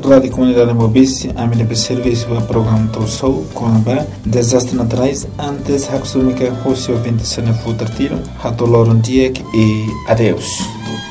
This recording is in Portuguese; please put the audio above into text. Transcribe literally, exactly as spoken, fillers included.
Rádio Comunidade Mobice, a minha serviço para o programa Tossou, com a desastre naturais, antes a costume que o seu vinte se não for tiro, ratolor um dia e adeus.